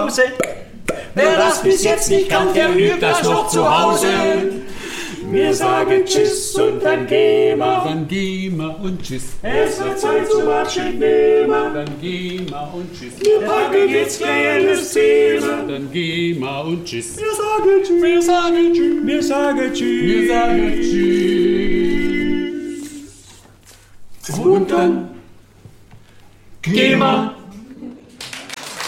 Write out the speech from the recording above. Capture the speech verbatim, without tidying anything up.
Pause. Wer das bis jetzt nicht kann, der übt das noch zu Hause. Wir sagen Tschüss und dann gehen wir. Dann gehen wir und Tschüss. Es wird Zeit zum Abschied nehmen. Dann gehen wir und Tschüss. Wir packen jetzt gleich das Thema. Dann gehen wir und Tschüss. Wir sagen Tschüss. Wir sagen Tschüss. Wir sagen Tschüss. Wir sagen Tschüss. Und dann gehen wir.